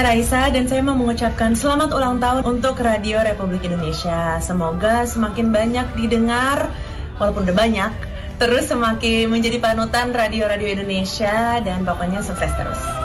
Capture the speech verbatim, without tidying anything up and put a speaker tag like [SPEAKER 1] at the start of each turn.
[SPEAKER 1] Raisa dan saya mau mengucapkan selamat ulang tahun untuk Radio Republik Indonesia. Semoga semakin banyak didengar, walaupun udah banyak, terus semakin menjadi panutan radio-radio Indonesia dan pokoknya sukses terus.